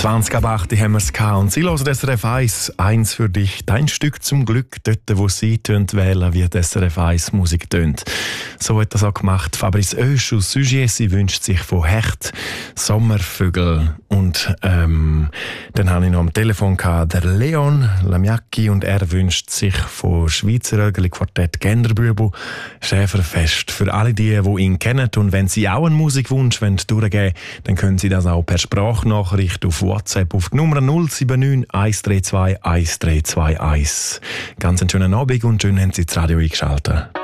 20 ab 8 haben wir es gehabt und sie hören SRF 1, eins für dich, dein Stück zum Glück, dort wo sie wählen, wie die SRF 1 Musik tönt. So hat das auch gemacht Fabrice Oesch aus Sugier, sie wünscht sich von Hecht Sommervögel. Und dann habe ich noch am Telefon gehabt, der Leon Lamiacki, und er wünscht sich von Schweizer Rögeli-Quartett Genderbübel Schäferfest. Für alle die ihn kennen, und wenn sie auch einen Musikwunsch durchgeben wollen, dann können sie das auch per Sprachnachricht auf WhatsApp auf die Nummer 079 132 1321. Ganz einen schönen Abend und schön haben Sie das Radio eingeschaltet.